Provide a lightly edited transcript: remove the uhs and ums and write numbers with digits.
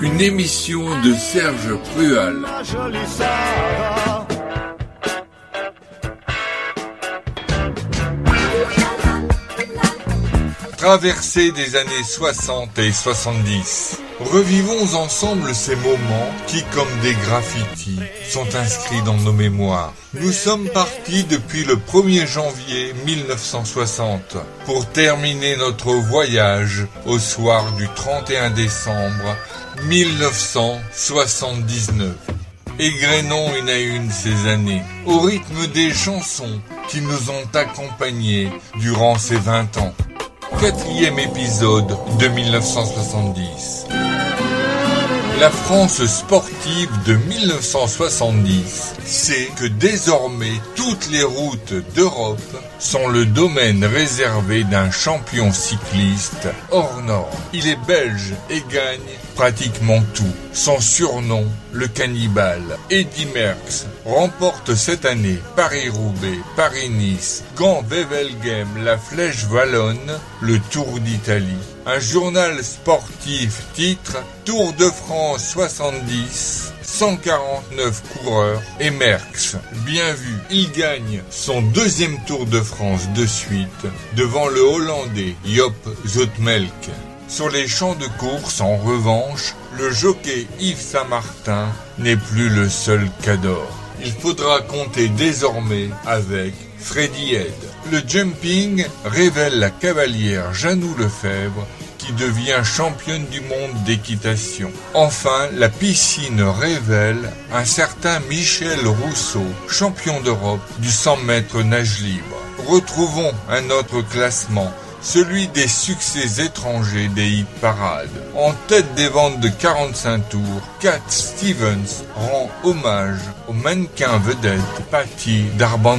Une émission de Serge Prual. Traversée des années 60 et 70. Revivons ensemble ces moments qui, comme des graffitis, sont inscrits dans nos mémoires. Nous sommes partis depuis le 1er janvier 1960 pour terminer notre voyage au soir du 31 décembre 1979. Égrenons une à une ces années, au rythme des chansons qui nous ont accompagnés durant ces 20 ans. 4e épisode de 1970. La France sportive de 1970 sait que désormais toutes les routes d'Europe sont le domaine réservé d'un champion cycliste hors norme. Il est belge et gagne pratiquement tout. Son surnom, le cannibale. Eddy Merckx remporte cette année Paris-Roubaix, Paris-Nice, Gand-Wevelgem, la Flèche Wallonne, le Tour d'Italie. Un journal sportif titre Tour de France 70, 149 coureurs et Merckx. Bien vu, il gagne son 2e Tour de France de suite devant le Hollandais Joop Zoetemelk. Sur les champs de course, en revanche, le jockey Yves Saint-Martin n'est plus le seul cador. Il faudra compter désormais avec Freddy Head. Le jumping révèle la cavalière Janou Lefebvre qui devient championne du monde d'équitation. Enfin, la piscine révèle un certain Michel Rousseau, champion d'Europe du 100 mètres nage libre. Retrouvons un autre classement, celui des succès étrangers des hit-parades. En tête des ventes de 45 tours, Cat Stevens rend hommage au mannequin vedette Patty D'Arbandia.